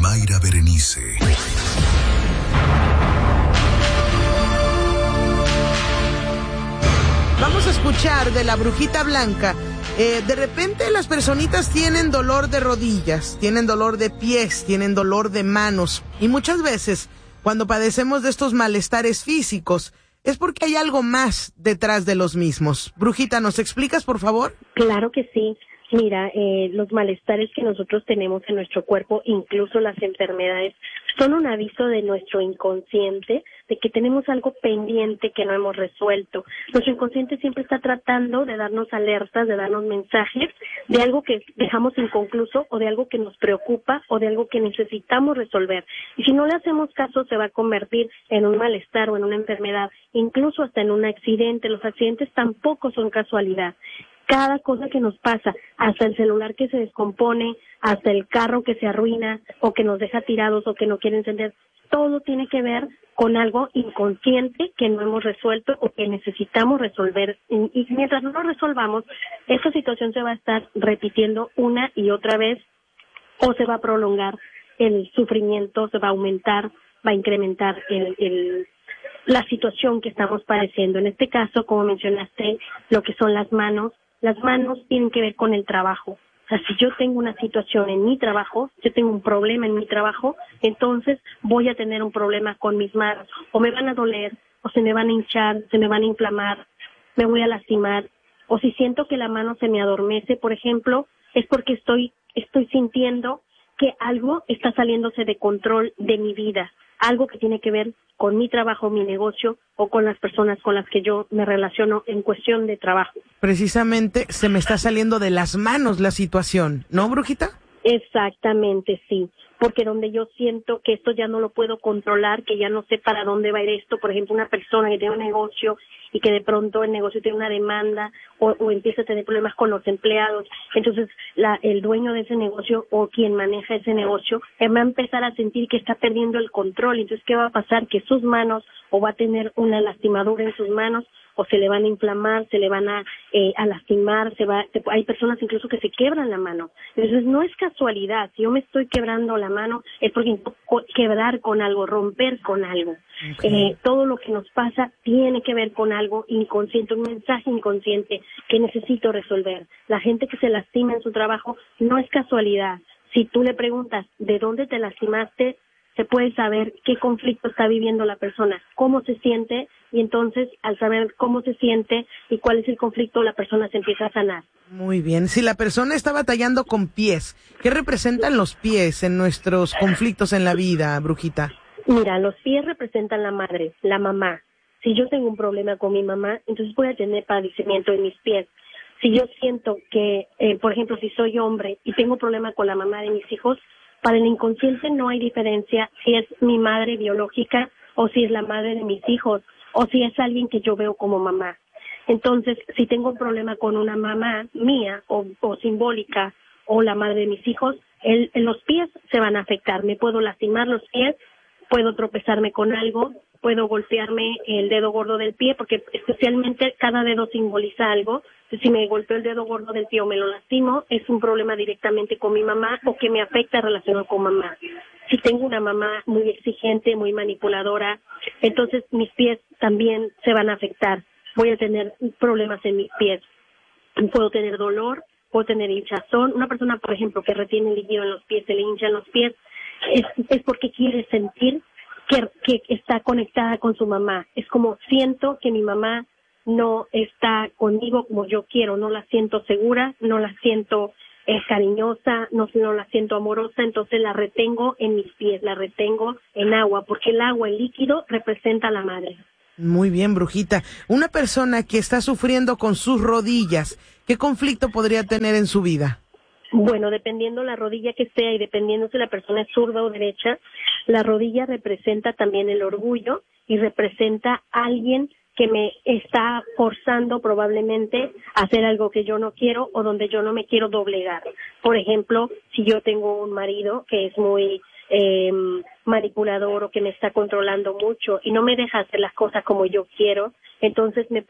Mayra Berenice. Vamos a escuchar de la brujita blanca. De repente las personitas tienen dolor de rodillas, tienen dolor de pies, tienen dolor de manos. Y muchas veces, cuando padecemos de estos malestares físicos, es porque hay algo más detrás de los mismos. Brujita, ¿nos explicas, por favor? Claro que sí. Mira, los malestares que nosotros tenemos en nuestro cuerpo, incluso las enfermedades, son un aviso de nuestro inconsciente de que tenemos algo pendiente que no hemos resuelto. Nuestro inconsciente siempre está tratando de darnos alertas, de darnos mensajes de algo que dejamos inconcluso o de algo que nos preocupa o de algo que necesitamos resolver. Y si no le hacemos caso, se va a convertir en un malestar o en una enfermedad, incluso hasta en un accidente. Los accidentes tampoco son casualidad. Cada cosa que nos pasa, hasta el celular que se descompone, hasta el carro que se arruina o que nos deja tirados o que no quiere encender, todo tiene que ver con algo inconsciente que no hemos resuelto o que necesitamos resolver. Y mientras no lo resolvamos, esta situación se va a estar repitiendo una y otra vez o se va a prolongar el sufrimiento, se va a aumentar, va a incrementar la situación que estamos padeciendo. En este caso, como mencionaste, lo que son las manos tienen que ver con el trabajo. O sea, si yo tengo una situación en mi trabajo, yo tengo un problema en mi trabajo, entonces voy a tener un problema con mis manos, o me van a doler, o se me van a hinchar, se me van a inflamar, me voy a lastimar, o si siento que la mano se me adormece, por ejemplo, es porque estoy sintiendo que algo está saliéndose de control de mi vida, algo que tiene que ver con mi trabajo, mi negocio o con las personas con las que yo me relaciono en cuestión de trabajo. Precisamente se me está saliendo de las manos la situación, ¿no, brujita? Exactamente, sí, porque donde yo siento que esto ya no lo puedo controlar, que ya no sé para dónde va a ir esto, por ejemplo, una persona que tiene un negocio y que de pronto el negocio tiene una demanda o empieza a tener problemas con los empleados, entonces el dueño de ese negocio o quien maneja ese negocio va a empezar a sentir que está perdiendo el control. Entonces, ¿qué va a pasar? Que sus manos o va a tener una lastimadura en sus manos o se le van a inflamar, se le van a lastimar, hay personas incluso que se quebran la mano. Entonces no es casualidad, si yo me estoy quebrando la mano es porque quebrar con algo, romper con algo. Okay. Todo lo que nos pasa tiene que ver con algo inconsciente, un mensaje inconsciente que necesito resolver. La gente que se lastima en su trabajo no es casualidad. Si tú le preguntas de dónde te lastimaste, se puede saber qué conflicto está viviendo la persona, cómo se siente, y entonces al saber cómo se siente y cuál es el conflicto, la persona se empieza a sanar. Muy bien. Si la persona está batallando con pies, ¿qué representan los pies en nuestros conflictos en la vida, brujita? Mira, los pies representan la madre, la mamá. Si yo tengo un problema con mi mamá, entonces voy a tener padecimiento en mis pies. Si yo siento que, por ejemplo, si soy hombre y tengo un problema con la mamá de mis hijos, para el inconsciente no hay diferencia si es mi madre biológica o si es la madre de mis hijos o si es alguien que yo veo como mamá. Entonces, si tengo un problema con una mamá mía o simbólica o la madre de mis hijos, los pies se van a afectar. Me puedo lastimar los pies, puedo tropezarme con algo, puedo golpearme el dedo gordo del pie, porque especialmente cada dedo simboliza algo. Si me golpeo el dedo gordo del pie o me lo lastimo, es un problema directamente con mi mamá o que me afecta relacionado con mamá. Si tengo una mamá muy exigente, muy manipuladora, entonces mis pies también se van a afectar. Voy a tener problemas en mis pies. Puedo tener dolor, puedo tener hinchazón. Una persona, por ejemplo, que retiene líquido en los pies, se le hinchan los pies, es porque quiere sentir que está conectada con su mamá. Es como siento que mi mamá no está conmigo como yo quiero, no la siento segura, no la siento cariñosa, no la siento amorosa, entonces la retengo en mis pies, la retengo en agua, porque el agua, el líquido, representa a la madre. Muy bien, brujita. Una persona que está sufriendo con sus rodillas, ¿qué conflicto podría tener en su vida? Bueno, dependiendo la rodilla que sea y dependiendo si la persona es zurda o derecha, la rodilla representa también el orgullo y representa a alguien que me está forzando probablemente a hacer algo que yo no quiero o donde yo no me quiero doblegar. Por ejemplo, si yo tengo un marido que es muy manipulador o que me está controlando mucho y no me deja hacer las cosas como yo quiero, entonces me